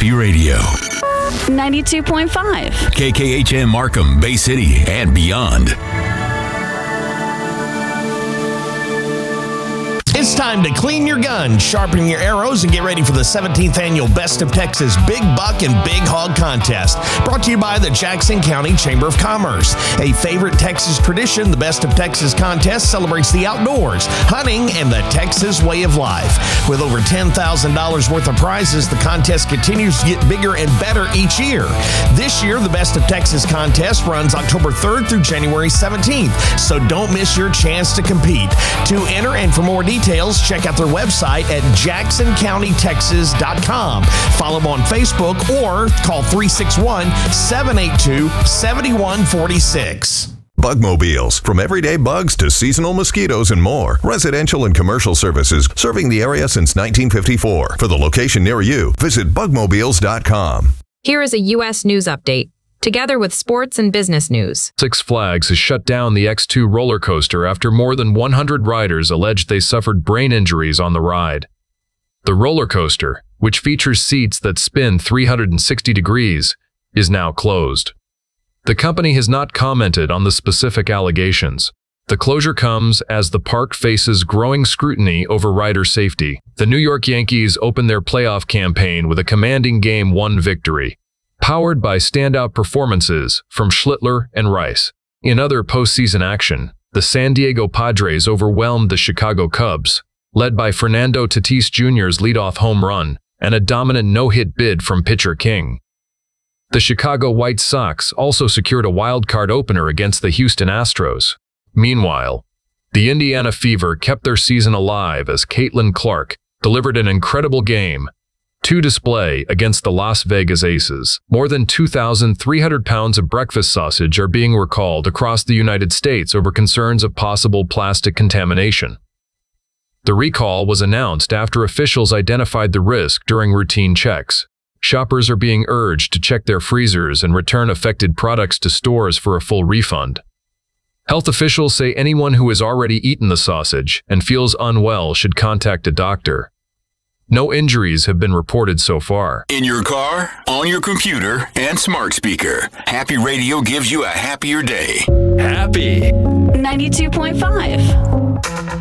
Happy Radio. 92.5. KKHM Markham, Bay City, and beyond. It's time to clean your gun, sharpen your arrows, and get ready for the 17th annual Best of Texas Big Buck and Big Hog Contest. Brought to you by the Jackson County Chamber of Commerce. A favorite Texas tradition, the Best of Texas Contest celebrates the outdoors, hunting, and the Texas way of life. With over $10,000 worth of prizes, the contest continues to get bigger and better each year. This year, the Best of Texas Contest runs October 3rd through January 17th, so don't miss your chance to compete. To enter and for more details, check out their website at jacksoncountytexas.com. Follow them on Facebook or call 361-782-7146. Bugmobiles. From everyday bugs to seasonal mosquitoes and more. Residential and commercial services serving the area since 1954. For the location near you, visit bugmobiles.com. Here is a U.S. news update, together with sports and business news. Six Flags has shut down the X2 roller coaster after more than 100 riders alleged they suffered brain injuries on the ride. The roller coaster, which features seats that spin 360 degrees, is now closed. The company has not commented on the specific allegations. The closure comes as the park faces growing scrutiny over rider safety. The New York Yankees opened their playoff campaign with a commanding Game 1 victory, powered by standout performances from Schlittler and Rice. In other postseason action, the San Diego Padres overwhelmed the Chicago Cubs, led by Fernando Tatis Jr.'s leadoff home run and a dominant no-hit bid from pitcher King. The Chicago White Sox also secured a wild-card opener against the Houston Astros. Meanwhile, the Indiana Fever kept their season alive as Caitlin Clark delivered an incredible game to display against the Las Vegas Aces. More than 2,300 pounds of breakfast sausage are being recalled across the United States over concerns of possible plastic contamination. The recall was announced after officials identified the risk during routine checks. Shoppers are being urged to check their freezers and return affected products to stores for a full refund. Health officials say anyone who has already eaten the sausage and feels unwell should contact a doctor. No injuries have been reported so far. In your car, on your computer, and smart speaker, Happy Radio gives you a happier day. Happy 92.5.